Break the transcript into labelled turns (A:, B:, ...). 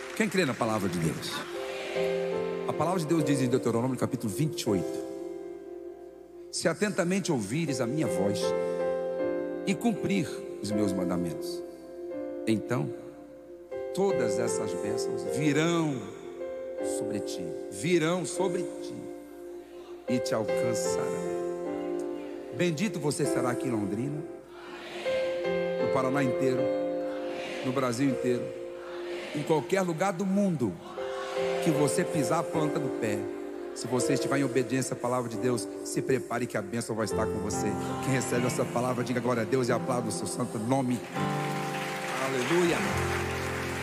A: Quem crê na palavra de Deus? A palavra de Deus diz em Deuteronômio capítulo 28: se atentamente ouvires a minha voz e cumprir os meus mandamentos, então todas essas bênçãos virão sobre ti e te alcançarão. Bendito você será aqui em Londrina, no Paraná inteiro, no Brasil inteiro, em qualquer lugar do mundo que você pisar a planta do pé. Se você estiver em obediência à palavra de Deus, se prepare que a bênção vai estar com você. Quem recebe essa palavra, diga glória a Deus e aplauda o seu santo nome. Aleluia.